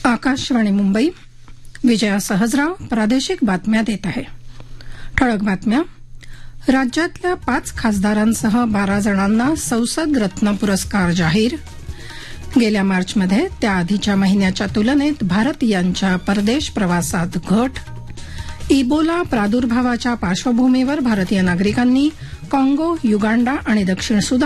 आकाशवाणी मुंबई. विजया सहजराव प्रादेशिक बातम्या देत आहे. ठळक बातम्या. राज्यातल्या 5 खासदारांसह 12 जणांना संसद रत्न पुरस्कार जाहीर. गेल्या मार्चमध्ये त्याआधीच्या महिन्याच्या तुलनेत भारतीयांच्या परदेश प्रवासात घट. इबोला प्रादुर्भावाच्या पार्श्वभूमीवर भारतीय नागरिकांनी काँगो, युगांडा आणि दक्षिण सुदान